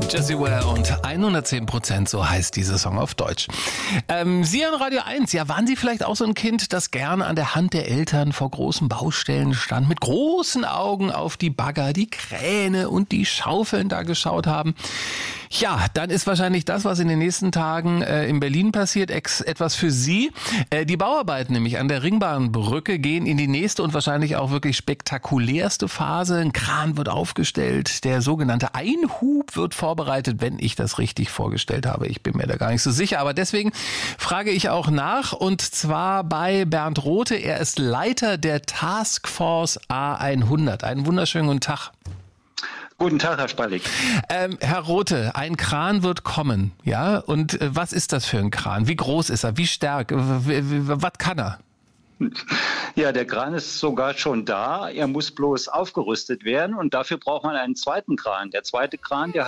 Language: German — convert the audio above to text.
Jessie Ware und 110%, so heißt dieser Song auf Deutsch. Sie an Radio 1, ja, waren Sie vielleicht auch so ein Kind, das gerne an der Hand der Eltern vor großen Baustellen stand, mit großen Augen auf die Bagger, die Kräne und die Schaufeln da geschaut haben? Ja, dann ist wahrscheinlich das, was in den nächsten Tagen in Berlin passiert, etwas für Sie. Die Bauarbeiten nämlich an der Ringbahnbrücke gehen in die nächste und wahrscheinlich auch wirklich spektakulärste Phase. Ein Kran wird aufgestellt, der sogenannte Einhub wird vorbereitet, wenn ich das richtig vorgestellt habe. Ich bin mir da gar nicht so sicher, aber deswegen frage ich auch nach, und zwar bei Bernd Rothe. Er ist Leiter der Taskforce A100. Einen wunderschönen guten Tag. Guten Tag, Herr Spallig. Herr Rothe, ein Kran wird kommen, ja? Und was ist das für ein Kran? Wie groß ist er? Wie stark? Was kann er? Ja, der Kran ist sogar schon da. Er muss bloß aufgerüstet werden und dafür braucht man einen zweiten Kran. Der zweite Kran, der